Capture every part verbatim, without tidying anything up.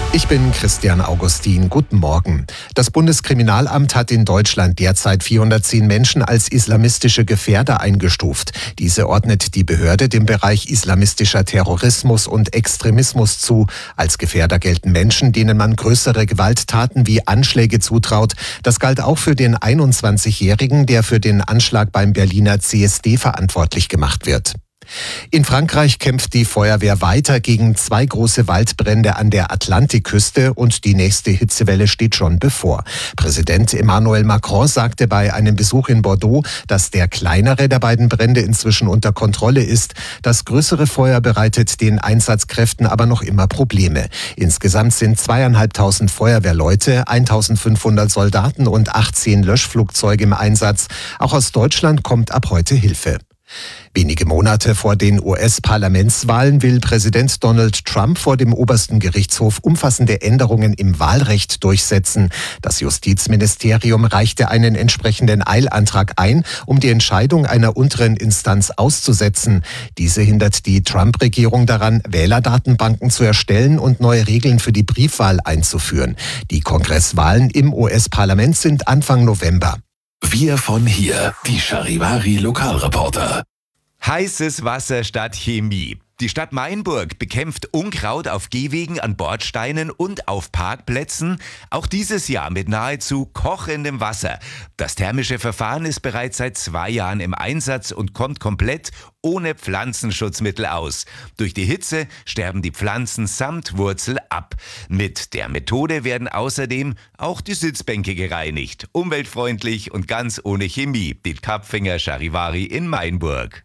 Ich bin Christian Augustin. Guten Morgen. Das Bundeskriminalamt hat in Deutschland derzeit vierhundertzehn Menschen als islamistische Gefährder eingestuft. Diese ordnet die Behörde dem Bereich islamistischer Terrorismus und Extremismus zu. Als Gefährder gelten Menschen, denen man größere Gewalttaten wie Anschläge zutraut. Das galt auch für den einundzwanzigjährigen, der für den Anschlag beim Berliner C S D verantwortlich gemacht wird. In Frankreich kämpft die Feuerwehr weiter gegen zwei große Waldbrände an der Atlantikküste und die nächste Hitzewelle steht schon bevor. Präsident Emmanuel Macron sagte bei einem Besuch in Bordeaux, dass der kleinere der beiden Brände inzwischen unter Kontrolle ist. Das größere Feuer bereitet den Einsatzkräften aber noch immer Probleme. Insgesamt sind zweieinhalbtausend Feuerwehrleute, eintausendfünfhundert Soldaten und achtzehn Löschflugzeuge im Einsatz. Auch aus Deutschland kommt ab heute Hilfe. Wenige Monate vor den U S-Parlamentswahlen will Präsident Donald Trump vor dem obersten Gerichtshof umfassende Änderungen im Wahlrecht durchsetzen. Das Justizministerium reichte einen entsprechenden Eilantrag ein, um die Entscheidung einer unteren Instanz auszusetzen. Diese hindert die Trump-Regierung daran, Wählerdatenbanken zu erstellen und neue Regeln für die Briefwahl einzuführen. Die Kongresswahlen im U S-Parlament sind Anfang November. Wir von hier, die Charivari Lokalreporter. Heißes Wasser statt Chemie. Die Stadt Mainburg bekämpft Unkraut auf Gehwegen, an Bordsteinen und auf Parkplätzen. Auch dieses Jahr mit nahezu kochendem Wasser. Das thermische Verfahren ist bereits seit zwei Jahren im Einsatz und kommt komplett ohne Pflanzenschutzmittel aus. Durch die Hitze sterben die Pflanzen samt Wurzel ab. Mit der Methode werden außerdem auch die Sitzbänke gereinigt. Umweltfreundlich und ganz ohne Chemie. Die Tapfinger Charivari in Mainburg.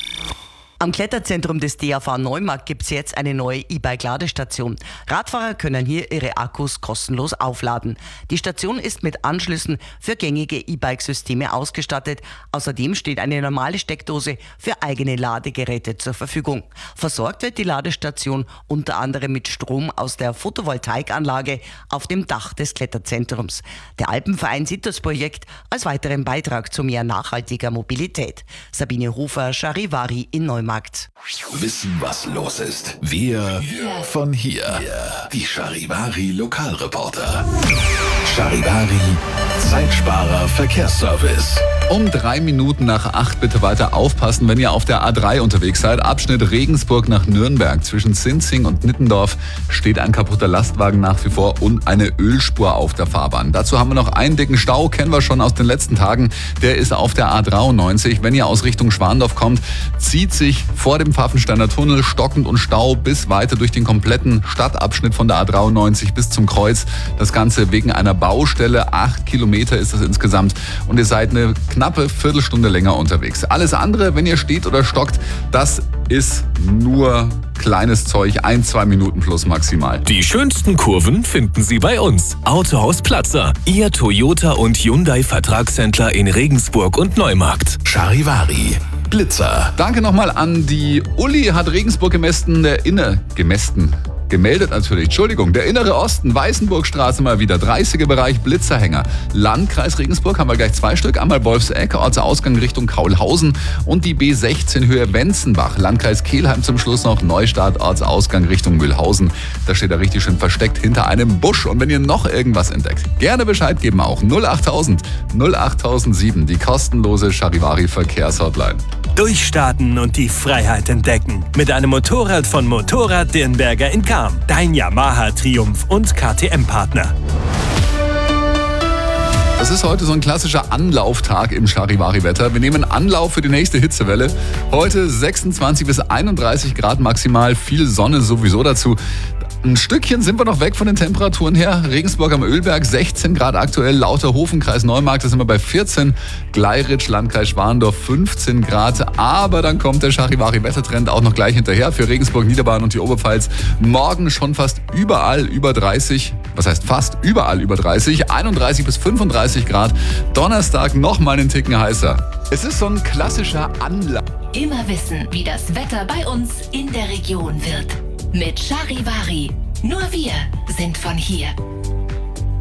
Am Kletterzentrum des D A V Neumarkt gibt es jetzt eine neue E-Bike-Ladestation. Radfahrer können hier ihre Akkus kostenlos aufladen. Die Station ist mit Anschlüssen für gängige E-Bike-Systeme ausgestattet. Außerdem steht eine normale Steckdose für eigene Ladegeräte zur Verfügung. Versorgt wird die Ladestation unter anderem mit Strom aus der Photovoltaikanlage auf dem Dach des Kletterzentrums. Der Alpenverein sieht das Projekt als weiteren Beitrag zu mehr nachhaltiger Mobilität. Sabine Hofer, Charivari in Neumarkt. Wissen, was los ist. Wir von hier. Die Charivari Lokalreporter. Charivari Zeitsparer Verkehrsservice. Um drei Minuten nach acht bitte weiter aufpassen, wenn ihr auf der A drei unterwegs seid. Abschnitt Regensburg nach Nürnberg. Zwischen Sinzing und Nittendorf steht ein kaputter Lastwagen nach wie vor und eine Ölspur auf der Fahrbahn. Dazu haben wir noch einen dicken Stau, kennen wir schon aus den letzten Tagen. Der ist auf der A dreiundneunzig. Wenn ihr aus Richtung Schwandorf kommt, zieht sich vor dem Pfaffensteiner Tunnel stockend und Stau bis weiter durch den kompletten Stadtabschnitt von der A dreiundneunzig bis zum Kreuz. Das Ganze wegen einer Baustelle. Acht Kilometer ist das insgesamt und ihr seid eine knappe Viertelstunde länger unterwegs. Alles andere, wenn ihr steht oder stockt, das ist nur kleines Zeug, ein, zwei Minuten plus maximal. Die schönsten Kurven finden Sie bei uns. Autohaus Platzer, Ihr Toyota und Hyundai Vertragshändler in Regensburg und Neumarkt. Charivari Blitzer. Danke nochmal an die Uli, hat Regensburg gemessen, der Inne gemessen. Gemeldet natürlich, Entschuldigung, der innere Osten, Weißenburgstraße mal wieder, dreißiger Bereich, Blitzerhänger. Landkreis Regensburg haben wir gleich zwei Stück, einmal Wolfseck, Ortsausgang Richtung Kaulhausen und die B sechzehn Höhe Wenzenbach. Landkreis Kelheim zum Schluss noch, Neustadt, Ortsausgang Richtung Mühlhausen. Da steht er richtig schön versteckt hinter einem Busch. Und wenn ihr noch irgendwas entdeckt, gerne Bescheid geben auch. null achttausend null achttausendsieben, die kostenlose Charivari Verkehrshotline. Durchstarten und die Freiheit entdecken. Mit einem Motorrad von Motorrad Dirnberger in Cham. Dein Yamaha Triumph und K T M-Partner. Das ist heute so ein klassischer Anlauftag im Charivari-Wetter. Wir nehmen Anlauf für die nächste Hitzewelle. Heute sechsundzwanzig bis einunddreißig Grad maximal, viel Sonne sowieso dazu. Ein Stückchen sind wir noch weg von den Temperaturen her. Regensburg am Ölberg sechzehn Grad aktuell, Lauterhofen, Kreis Neumarkt, da sind wir bei vierzehn. Gleiritsch, Landkreis Schwandorf fünfzehn Grad. Aber dann kommt der Charivari-Wettertrend auch noch gleich hinterher für Regensburg, Niederbayern und die Oberpfalz. Morgen schon fast überall über dreißig. Was heißt fast überall über dreißig? einunddreißig bis fünfunddreißig Grad. Donnerstag nochmal einen Ticken heißer. Es ist so ein klassischer Anlauf. Immer wissen, wie das Wetter bei uns in der Region wird. Mit Charivari. Nur wir sind von hier.